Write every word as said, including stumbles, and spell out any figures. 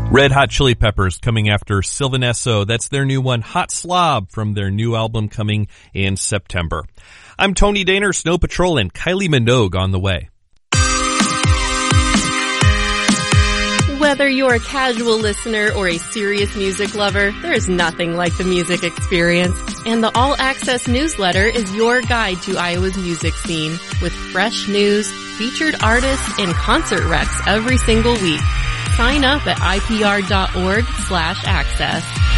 Red Hot Chili Peppers coming after Sylvan Esso. That's their new one, Hot Slob, from their new album coming in September. I'm Tony Daner, Snow Patrol, and Kylie Minogue on the way. Whether you're a casual listener or a serious music lover, there is nothing like the music experience. And the All Access newsletter is your guide to Iowa's music scene, with fresh news, featured artists, and concert recs every single week. Sign up at I P R dot org slash access.